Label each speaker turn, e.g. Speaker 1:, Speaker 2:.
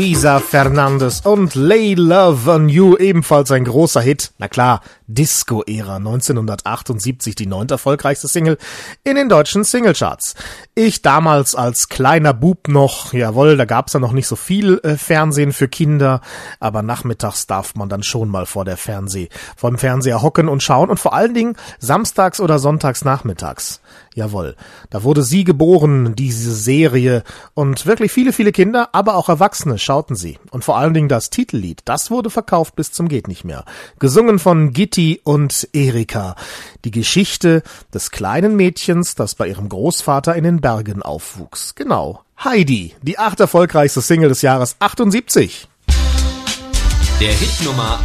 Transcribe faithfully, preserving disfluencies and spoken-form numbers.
Speaker 1: Luisa Fernandez und Lay Love on You, ebenfalls ein großer Hit. Na klar, Disco-Ära, neunzehnhundertachtundsiebzig die neunt erfolgreichste Single in den deutschen Singlecharts. Ich damals als kleiner Bub noch, jawohl, da gab's ja noch nicht so viel äh, Fernsehen für Kinder, aber nachmittags darf man dann schon mal vor der Fernseh, vor dem Fernseher hocken und schauen und vor allen Dingen samstags oder sonntags nachmittags. Jawohl, da wurde sie geboren, diese Serie, und wirklich viele, viele Kinder, aber auch Erwachsene schauten sie. Und vor allen Dingen das Titellied, das wurde verkauft bis zum geht nicht mehr. Gesungen von Gitti und Erika. Die Geschichte des kleinen Mädchens, das bei ihrem Großvater in den Bergen aufwuchs. Genau, Heidi, die acht erfolgreichste Single des Jahres achtundsiebzig.
Speaker 2: Der Hit Nummer